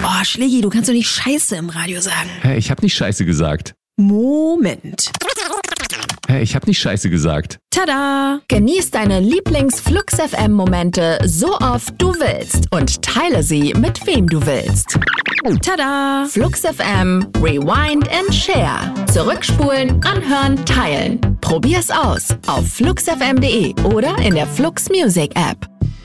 Boah, Schlägi, du kannst doch nicht Scheiße im Radio sagen. Hä, ich hab nicht Scheiße gesagt. Moment. Hä, ich hab nicht Scheiße gesagt. Tada! Genieß deine Lieblings-Flux-FM-Momente so oft du willst und teile sie mit wem du willst. Tada! Flux FM, Rewind and Share. Zurückspulen, anhören, teilen. Probier's aus auf fluxfm.de oder in der Flux Music App.